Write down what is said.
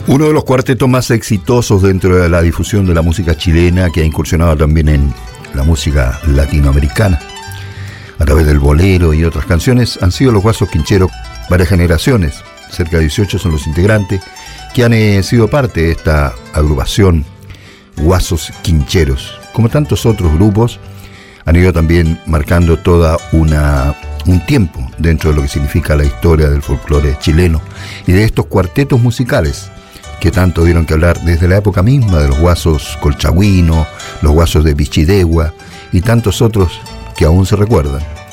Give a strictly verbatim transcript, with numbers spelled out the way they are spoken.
Uno de los cuartetos más exitosos dentro de la difusión de la música chilena, que ha incursionado también en la música latinoamericana a través del bolero y otras canciones, han sido los Guasos Quincheros. Varias generaciones, cerca de dieciocho son los integrantes que han eh, sido parte de esta agrupación Guasos Quincheros. Como tantos otros grupos, han ido también marcando toda una un tiempo dentro de lo que significa la historia del folclore chileno y de estos cuartetos musicales que tanto dieron que hablar desde la época misma de los Guasos Colchagüino, los Guasos de Bichidegua y tantos otros que aún se recuerdan.